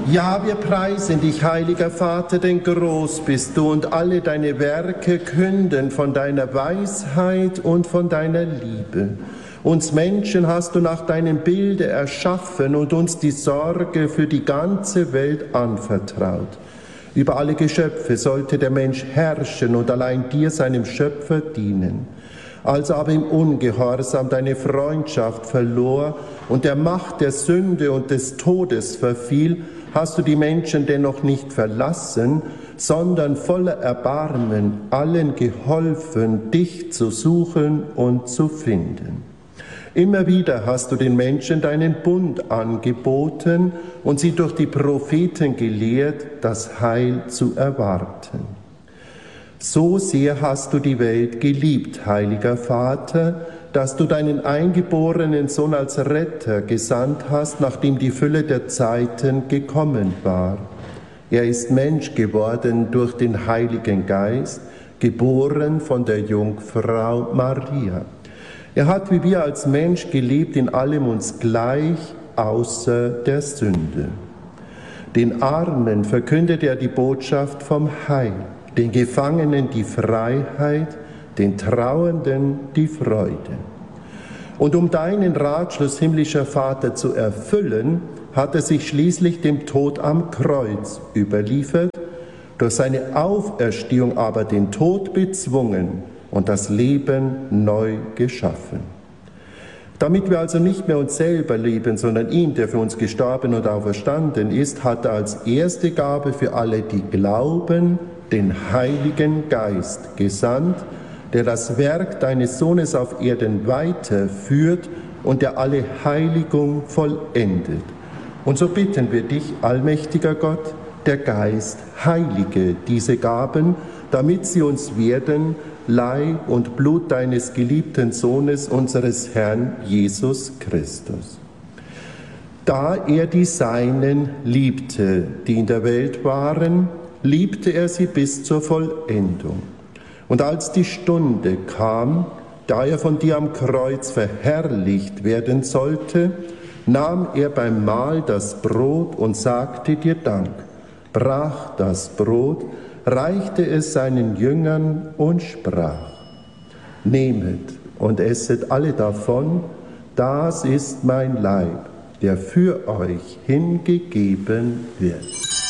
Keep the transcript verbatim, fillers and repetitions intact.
Ja, wir preisen dich, heiliger Vater, denn groß bist du und alle deine Werke künden von deiner Weisheit und von deiner Liebe. Uns Menschen hast du nach deinem Bilde erschaffen und uns die Sorge für die ganze Welt anvertraut. Über alle Geschöpfe sollte der Mensch herrschen und allein dir, seinem Schöpfer, dienen. Als aber im Ungehorsam deine Freundschaft verlor und der Macht der Sünde und des Todes verfiel, hast du die Menschen dennoch nicht verlassen, sondern voller Erbarmen allen geholfen, dich zu suchen und zu finden. Immer wieder hast du den Menschen deinen Bund angeboten und sie durch die Propheten gelehrt, das Heil zu erwarten. So sehr hast du die Welt geliebt, heiliger Vater, dass du deinen eingeborenen Sohn als Retter gesandt hast, nachdem die Fülle der Zeiten gekommen war. Er ist Mensch geworden durch den Heiligen Geist, geboren von der Jungfrau Maria. Er hat wie wir als Mensch gelebt, in allem uns gleich, außer der Sünde. Den Armen verkündet er die Botschaft vom Heil, den Gefangenen die Freiheit, den Trauernden die Freude. Und um deinen Ratschluss, himmlischer Vater, zu erfüllen, hat er sich schließlich dem Tod am Kreuz überliefert, durch seine Auferstehung aber den Tod bezwungen und das Leben neu geschaffen. Damit wir also nicht mehr uns selber leben, sondern ihn, der für uns gestorben und auferstanden ist, hat er als erste Gabe für alle, die glauben, den Heiligen Geist gesandt, der das Werk deines Sohnes auf Erden weiterführt und der alle Heiligung vollendet. Und so bitten wir dich, allmächtiger Gott, der Geist, heilige diese Gaben, damit sie uns werden, Leib und Blut deines geliebten Sohnes, unseres Herrn Jesus Christus. Da er die Seinen liebte, die in der Welt waren, liebte er sie bis zur Vollendung. Und als die Stunde kam, da er von dir am Kreuz verherrlicht werden sollte, nahm er beim Mahl das Brot und sagte dir Dank, brach das Brot, reichte es seinen Jüngern und sprach: Nehmet und esset alle davon, das ist mein Leib, der für euch hingegeben wird.